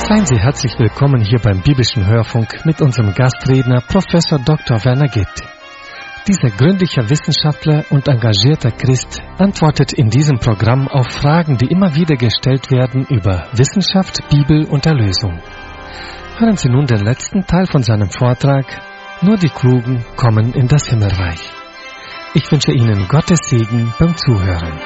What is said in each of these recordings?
Seien Sie herzlich willkommen hier beim biblischen Hörfunk mit unserem Gastredner Professor Dr. Werner Gitt. Dieser gründliche Wissenschaftler und engagierter Christ antwortet in diesem Programm auf Fragen, die immer wieder gestellt werden über Wissenschaft, Bibel und Erlösung. Hören Sie nun den letzten Teil von seinem Vortrag: Nur die Klugen kommen in das Himmelreich. Ich wünsche Ihnen Gottes Segen beim Zuhören.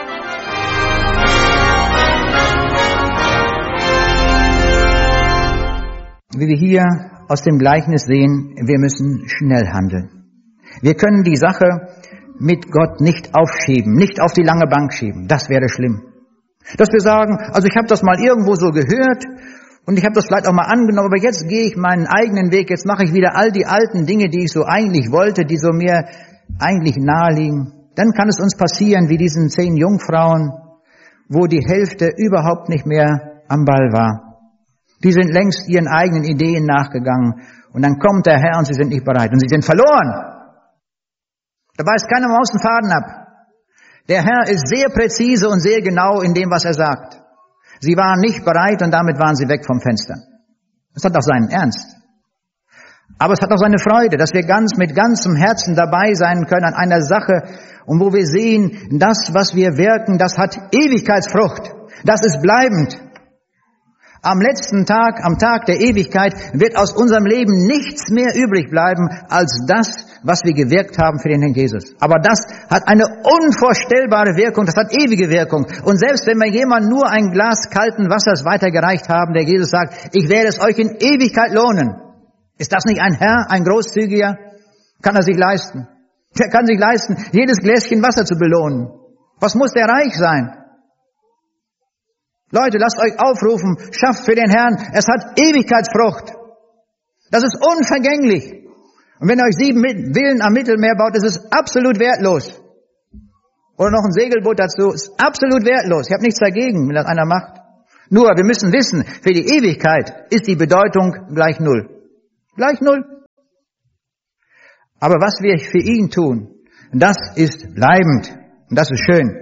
Wie wir hier aus dem Gleichnis sehen, wir müssen schnell handeln. Wir können die Sache mit Gott nicht aufschieben, nicht auf die lange Bank schieben. Das wäre schlimm. Dass wir sagen, also ich habe das mal irgendwo so gehört und ich habe das vielleicht auch mal angenommen, aber jetzt gehe ich meinen eigenen Weg, jetzt mache ich wieder all die alten Dinge, die ich so eigentlich wollte, die so mir eigentlich naheliegen. Dann kann es uns passieren wie diesen 10 Jungfrauen, wo die Hälfte überhaupt nicht mehr am Ball war. Die sind längst ihren eigenen Ideen nachgegangen. Und dann kommt der Herr und sie sind nicht bereit. Und sie sind verloren. Da beißt keiner Maus den Faden ab. Der Herr ist sehr präzise und sehr genau in dem, was er sagt. Sie waren nicht bereit und damit waren sie weg vom Fenster. Es hat auch seinen Ernst. Aber es hat auch seine Freude, dass wir mit ganzem Herzen dabei sein können an einer Sache. Und wo wir sehen, das, was wir wirken, das hat Ewigkeitsfrucht. Das ist bleibend. Am letzten Tag, am Tag der Ewigkeit, wird aus unserem Leben nichts mehr übrig bleiben als das, was wir gewirkt haben für den Herrn Jesus. Aber das hat eine unvorstellbare Wirkung, das hat ewige Wirkung. Und selbst wenn wir jemand nur ein Glas kalten Wassers weitergereicht haben, der Jesus sagt, ich werde es euch in Ewigkeit lohnen. Ist das nicht ein Herr, ein Großzügiger? Kann er sich leisten? Der kann sich leisten, jedes Gläschen Wasser zu belohnen. Was muss der reich sein? Leute, lasst euch aufrufen, schafft für den Herrn, es hat Ewigkeitsfrucht. Das ist unvergänglich. Und wenn ihr euch 7 Villen am Mittelmeer baut, ist es absolut wertlos. Oder noch ein Segelboot dazu, ist absolut wertlos. Ich habe nichts dagegen, wenn das einer macht. Nur, wir müssen wissen, für die Ewigkeit ist die Bedeutung gleich 0. Gleich 0. Aber was wir für ihn tun, das ist bleibend. Und das ist schön.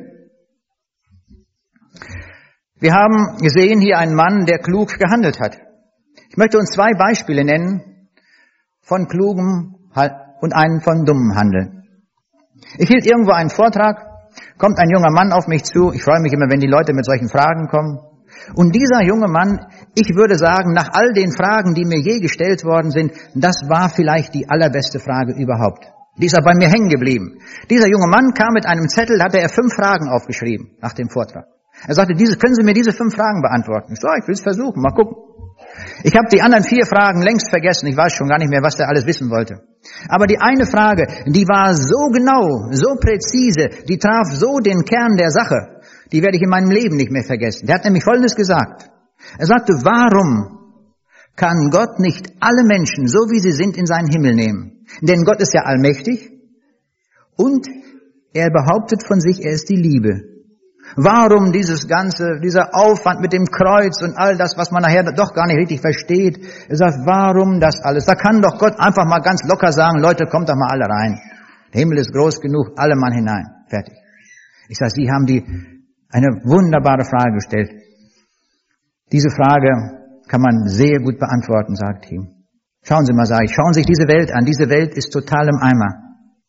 Wir haben gesehen hier einen Mann, der klug gehandelt hat. Ich möchte uns 2 Beispiele nennen von klugem und einen von dummem Handeln. Ich hielt irgendwo einen Vortrag, kommt ein junger Mann auf mich zu. Ich freue mich immer, wenn die Leute mit solchen Fragen kommen. Und dieser junge Mann, ich würde sagen, nach all den Fragen, die mir je gestellt worden sind, das war vielleicht die allerbeste Frage überhaupt. Die ist aber bei mir hängen geblieben. Dieser junge Mann kam mit einem Zettel, da hatte er 5 Fragen aufgeschrieben nach dem Vortrag. Er sagte, können Sie mir diese 5 Fragen beantworten? Ich sage, ich will es versuchen, mal gucken. Ich habe die anderen 4 Fragen längst vergessen. Ich weiß schon gar nicht mehr, was der alles wissen wollte. Aber die eine Frage, die war so genau, so präzise, die traf so den Kern der Sache, die werde ich in meinem Leben nicht mehr vergessen. Der hat nämlich Folgendes gesagt. Er sagte, warum kann Gott nicht alle Menschen, so wie sie sind, in seinen Himmel nehmen? Denn Gott ist ja allmächtig und er behauptet von sich, er ist die Liebe. Warum dieser Aufwand mit dem Kreuz und all das, was man nachher doch gar nicht richtig versteht? Er sagt, warum das alles? Da kann doch Gott einfach mal ganz locker sagen, Leute, kommt doch mal alle rein. Der Himmel ist groß genug, alle Mann hinein. Fertig. Ich sage, Sie haben eine wunderbare Frage gestellt. Diese Frage kann man sehr gut beantworten, sagt ihm. Schauen Sie mal, sage ich, schauen Sie sich diese Welt an. Diese Welt ist total im Eimer.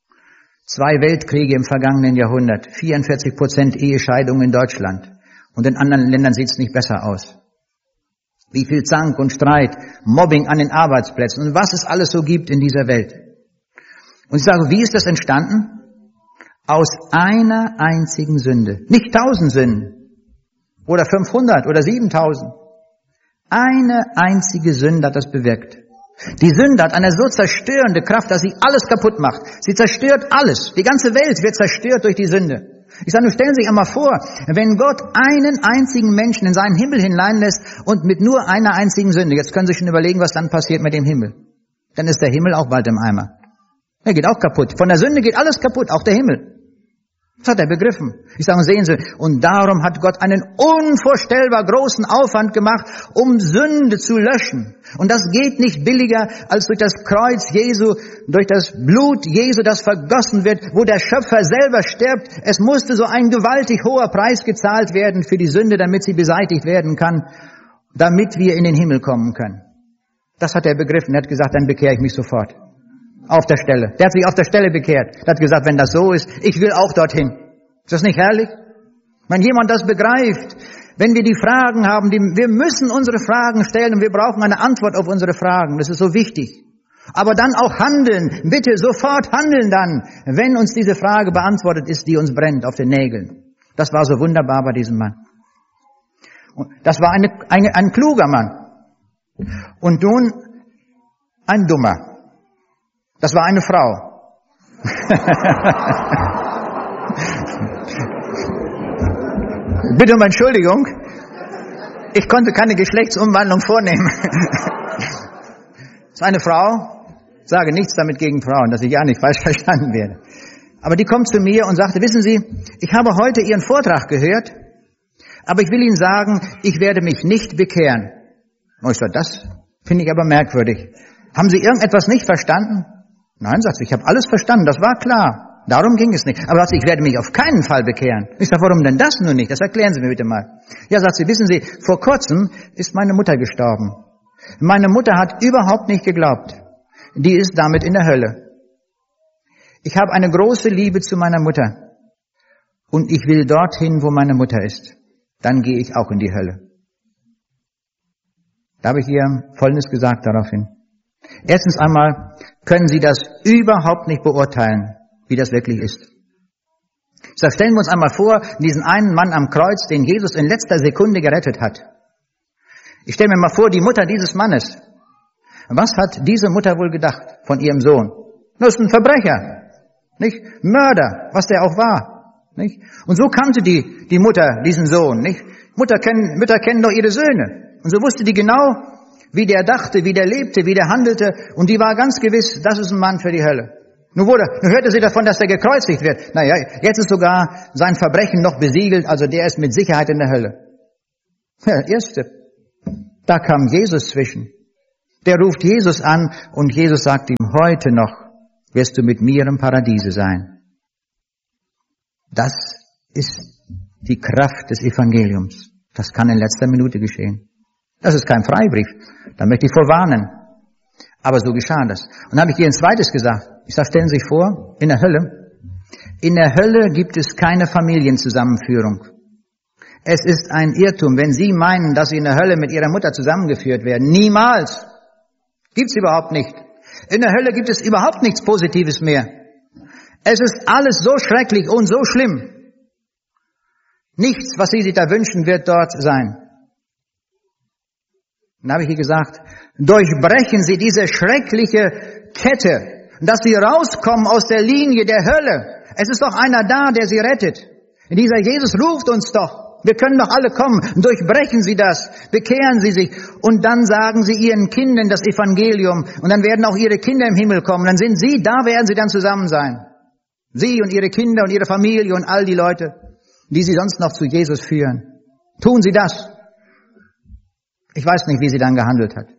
2 Weltkriege im vergangenen Jahrhundert, 44% Ehescheidungen in Deutschland. Und in anderen Ländern sieht es nicht besser aus. Wie viel Zank und Streit, Mobbing an den Arbeitsplätzen und was es alles so gibt in dieser Welt. Und ich sage, wie ist das entstanden? Aus einer einzigen Sünde. Nicht 1000 Sünden oder 500 oder 7000. Eine einzige Sünde hat das bewirkt. Die Sünde hat eine so zerstörende Kraft, dass sie alles kaputt macht. Sie zerstört alles. Die ganze Welt wird zerstört durch die Sünde. Ich sage, nur stellen Sie sich einmal vor, wenn Gott einen einzigen Menschen in seinen Himmel hineinlässt und mit nur einer einzigen Sünde, jetzt können Sie sich schon überlegen, was dann passiert mit dem Himmel. Dann ist der Himmel auch bald im Eimer. Er geht auch kaputt. Von der Sünde geht alles kaputt, auch der Himmel. Das hat er begriffen. Ich sage, sehen Sie, und darum hat Gott einen unvorstellbar großen Aufwand gemacht, um Sünde zu löschen. Und das geht nicht billiger als durch das Kreuz Jesu, durch das Blut Jesu, das vergossen wird, wo der Schöpfer selber stirbt. Es musste so ein gewaltig hoher Preis gezahlt werden für die Sünde, damit sie beseitigt werden kann. damit wir in den Himmel kommen können. Das hat er begriffen. Er hat gesagt, dann bekehre ich mich sofort. Auf der Stelle. Der hat sich auf der Stelle bekehrt. Er hat gesagt, wenn das so ist, ich will auch dorthin. Ist das nicht herrlich? Wenn jemand das begreift, wenn wir die Fragen haben, wir müssen unsere Fragen stellen und wir brauchen eine Antwort auf unsere Fragen. Das ist so wichtig. Aber dann auch handeln. Bitte sofort handeln dann, wenn uns diese Frage beantwortet ist, die uns brennt auf den Nägeln. Das war so wunderbar bei diesem Mann. Und das war ein kluger Mann. Und nun ein dummer. Das war eine Frau. Bitte um Entschuldigung. Ich konnte keine Geschlechtsumwandlung vornehmen. Das ist eine Frau. Ich sage nichts damit gegen Frauen, dass ich ja nicht falsch verstanden werde. Aber die kommt zu mir und sagte, wissen Sie, ich habe heute Ihren Vortrag gehört, aber ich will Ihnen sagen, ich werde mich nicht bekehren. Und ich sage, das finde ich aber merkwürdig. Haben Sie irgendetwas nicht verstanden? Nein, sagt sie, ich habe alles verstanden, das war klar. Darum ging es nicht. Aber sagt sie, ich werde mich auf keinen Fall bekehren. Ich sage, warum denn das nun nicht? Das erklären Sie mir bitte mal. Ja, sagt sie, wissen Sie, vor kurzem ist meine Mutter gestorben. Meine Mutter hat überhaupt nicht geglaubt. Die ist damit in der Hölle. Ich habe eine große Liebe zu meiner Mutter. Und ich will dorthin, wo meine Mutter ist. Dann gehe ich auch in die Hölle. Da habe ich ihr Folgendes gesagt daraufhin. Erstens einmal können Sie das überhaupt nicht beurteilen, wie das wirklich ist. Ich sage, stellen wir uns einmal vor, diesen einen Mann am Kreuz, den Jesus in letzter Sekunde gerettet hat. Ich stelle mir mal vor, die Mutter dieses Mannes. Was hat diese Mutter wohl gedacht von ihrem Sohn? Das ist ein Verbrecher, nicht? Mörder, was der auch war, nicht? Und so kannte die Mutter diesen Sohn, nicht? Mütter kennen doch ihre Söhne. Und so wusste die genau, wie der dachte, wie der lebte, wie der handelte. Und die war ganz gewiss, das ist ein Mann für die Hölle. Nun hörte sie davon, dass er gekreuzigt wird. Naja, jetzt ist sogar sein Verbrechen noch besiegelt, also der ist mit Sicherheit in der Hölle. Ja, Erste. Da kam Jesus zwischen. Der ruft Jesus an und Jesus sagt ihm, heute noch wirst du mit mir im Paradiese sein. Das ist die Kraft des Evangeliums. Das kann in letzter Minute geschehen. Das ist kein Freibrief. Da möchte ich vorwarnen. Aber so geschah das. Und dann habe ich ihr ein zweites gesagt. Ich sage, stellen Sie sich vor, in der Hölle gibt es keine Familienzusammenführung. Es ist ein Irrtum, wenn Sie meinen, dass Sie in der Hölle mit Ihrer Mutter zusammengeführt werden. Niemals. Gibt's überhaupt nicht. In der Hölle gibt es überhaupt nichts Positives mehr. Es ist alles so schrecklich und so schlimm. Nichts, was Sie sich da wünschen, wird dort sein. Dann habe ich ihr gesagt, durchbrechen Sie diese schreckliche Kette, dass Sie rauskommen aus der Linie der Hölle. Es ist doch einer da, der Sie rettet. Dieser Jesus ruft uns doch. Wir können doch alle kommen. Durchbrechen Sie das. Bekehren Sie sich. Und dann sagen Sie Ihren Kindern das Evangelium. Und dann werden auch Ihre Kinder im Himmel kommen. Dann sind Sie, da werden Sie dann zusammen sein. Sie und Ihre Kinder und Ihre Familie und all die Leute, die Sie sonst noch zu Jesus führen. Tun Sie das. Ich weiß nicht, wie sie dann gehandelt hat.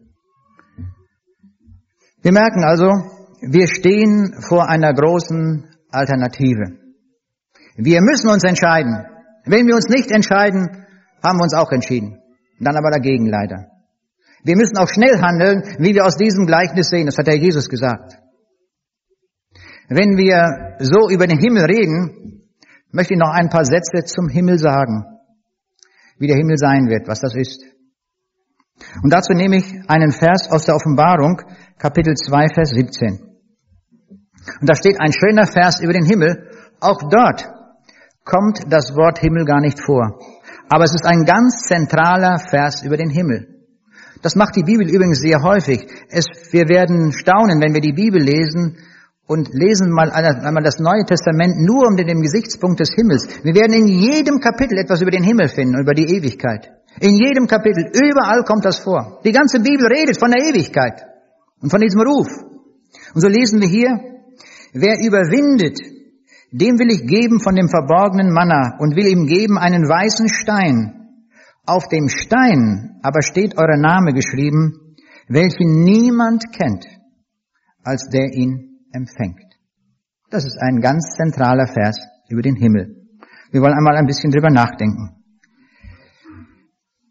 Wir merken also, wir stehen vor einer großen Alternative. Wir müssen uns entscheiden. Wenn wir uns nicht entscheiden, haben wir uns auch entschieden. Dann aber dagegen leider. Wir müssen auch schnell handeln, wie wir aus diesem Gleichnis sehen. Das hat der Jesus gesagt. Wenn wir so über den Himmel reden, möchte ich noch ein paar Sätze zum Himmel sagen. Wie der Himmel sein wird, was das ist. Und dazu nehme ich einen Vers aus der Offenbarung, Kapitel 2, Vers 17. Und da steht ein schöner Vers über den Himmel. Auch dort kommt das Wort Himmel gar nicht vor. Aber es ist ein ganz zentraler Vers über den Himmel. Das macht die Bibel übrigens sehr häufig. Wir werden staunen, wenn wir die Bibel lesen und lesen mal einmal das Neue Testament nur unter dem Gesichtspunkt des Himmels. Wir werden in jedem Kapitel etwas über den Himmel finden, über die Ewigkeit. In jedem Kapitel, überall kommt das vor. Die ganze Bibel redet von der Ewigkeit und von diesem Ruf. Und so lesen wir hier, wer überwindet, dem will ich geben von dem verborgenen Manna und will ihm geben einen weißen Stein. Auf dem Stein aber steht euer Name geschrieben, welchen niemand kennt, als der ihn empfängt. Das ist ein ganz zentraler Vers über den Himmel. Wir wollen einmal ein bisschen drüber nachdenken.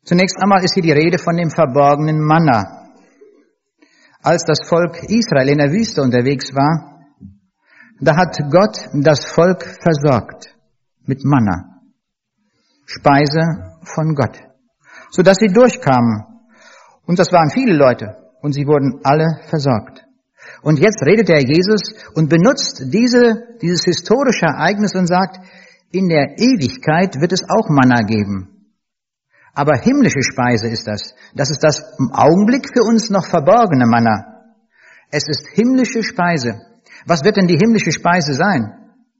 Zunächst einmal ist hier die Rede von dem verborgenen Manna. Als das Volk Israel in der Wüste unterwegs war, da hat Gott das Volk versorgt mit Manna, Speise von Gott, sodass sie durchkamen. Und das waren viele Leute und sie wurden alle versorgt. Und jetzt redet der Jesus und benutzt dieses historische Ereignis und sagt, in der Ewigkeit wird es auch Manna geben. Aber himmlische Speise ist das. Das ist das im Augenblick für uns noch verborgene Manna. Es ist himmlische Speise. Was wird denn die himmlische Speise sein?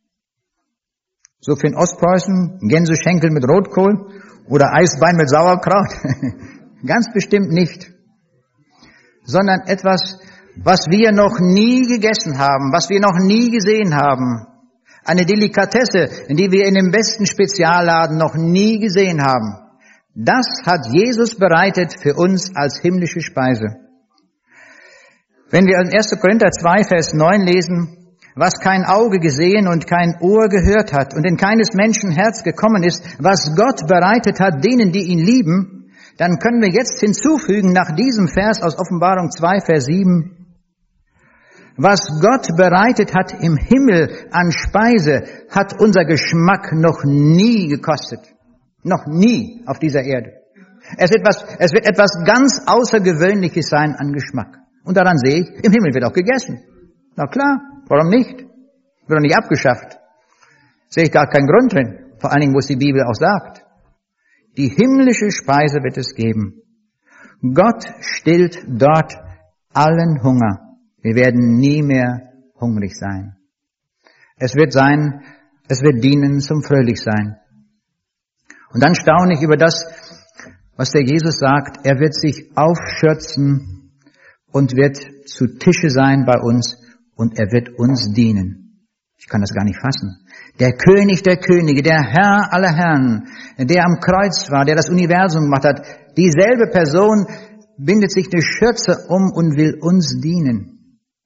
So für in Ostpreußen Gänseschenkel mit Rotkohl oder Eisbein mit Sauerkraut? Ganz bestimmt nicht. Sondern etwas, was wir noch nie gegessen haben, was wir noch nie gesehen haben. Eine Delikatesse, die wir in dem besten Spezialladen noch nie gesehen haben. Das hat Jesus bereitet für uns als himmlische Speise. Wenn wir in 1. Korinther 2, Vers 9 lesen, was kein Auge gesehen und kein Ohr gehört hat und in keines Menschen Herz gekommen ist, was Gott bereitet hat denen, die ihn lieben, dann können wir jetzt hinzufügen nach diesem Vers aus Offenbarung 2, Vers 7, was Gott bereitet hat im Himmel an Speise, hat unser Geschmack noch nie gekostet. Noch nie auf dieser Erde. Es wird etwas ganz Außergewöhnliches sein an Geschmack. Und daran sehe ich, im Himmel wird auch gegessen. Na klar, warum nicht? Wird doch nicht abgeschafft. Sehe ich gar keinen Grund drin. Vor allen Dingen, wo es die Bibel auch sagt. Die himmlische Speise wird es geben. Gott stillt dort allen Hunger. Wir werden nie mehr hungrig sein. Es wird dienen zum Fröhlichsein. Und dann staune ich über das, was der Jesus sagt. Er wird sich aufschürzen und wird zu Tische sein bei uns und er wird uns dienen. Ich kann das gar nicht fassen. Der König der Könige, der Herr aller Herren, der am Kreuz war, der das Universum gemacht hat, dieselbe Person bindet sich eine Schürze um und will uns dienen.